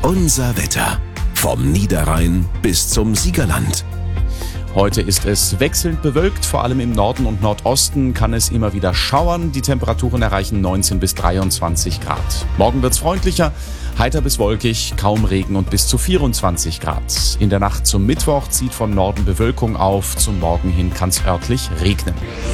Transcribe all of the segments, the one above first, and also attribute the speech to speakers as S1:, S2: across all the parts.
S1: Unser Wetter. Vom Niederrhein bis zum Siegerland.
S2: Heute ist es wechselnd bewölkt, vor allem im Norden und Nordosten kann es immer wieder schauern. Die Temperaturen erreichen 19 bis 23 Grad. Morgen wird's freundlicher, heiter bis wolkig, kaum Regen und bis zu 24 Grad. In der Nacht zum Mittwoch zieht von Norden Bewölkung auf, zum Morgen hin kann's örtlich regnen.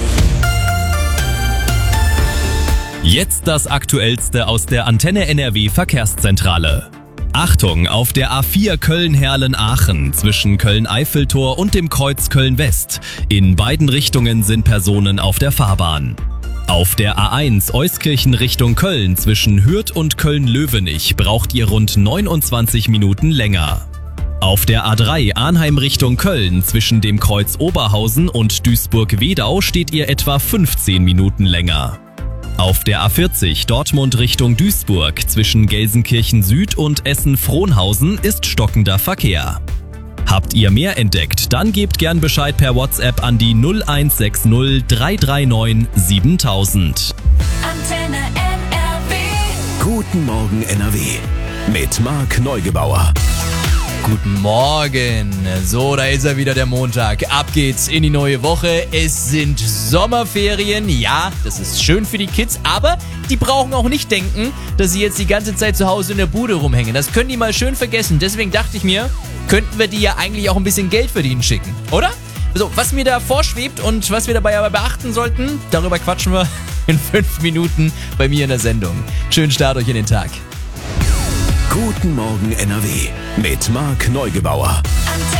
S3: Jetzt das Aktuellste aus der Antenne NRW Verkehrszentrale. Achtung, auf der A4 Köln-Herlen-Aachen zwischen Köln-Eiffeltor und dem Kreuz Köln-West. In beiden Richtungen sind Personen auf der Fahrbahn. Auf der A1 Euskirchen Richtung Köln zwischen Hürth und Köln-Löwenich braucht ihr rund 29 Minuten länger. Auf der A3 Arnheim Richtung Köln zwischen dem Kreuz Oberhausen und Duisburg-Wedau steht ihr etwa 15 Minuten länger. Auf der A40 Dortmund Richtung Duisburg zwischen Gelsenkirchen Süd und Essen-Frohnhausen ist stockender Verkehr. Habt ihr mehr entdeckt, dann gebt gern Bescheid per WhatsApp an die 0160 339 7000.
S4: Antenne NRW.
S1: Guten Morgen NRW mit Marc Neugebauer.
S5: Guten Morgen. So, da ist er wieder, der Montag. Ab geht's in die neue Woche. Es sind Sommerferien. Ja, das ist schön für die Kids, aber die brauchen auch nicht denken, dass sie jetzt die ganze Zeit zu Hause in der Bude rumhängen. Das können die mal schön vergessen. Deswegen dachte ich mir, könnten wir die ja eigentlich auch ein bisschen Geld verdienen schicken, oder? So, was mir da vorschwebt und was wir dabei aber beachten sollten, darüber quatschen wir in 5 Minuten bei mir in der Sendung. Schönen Start euch in den Tag.
S1: Guten Morgen NRW mit Marc Neugebauer.
S4: Antenne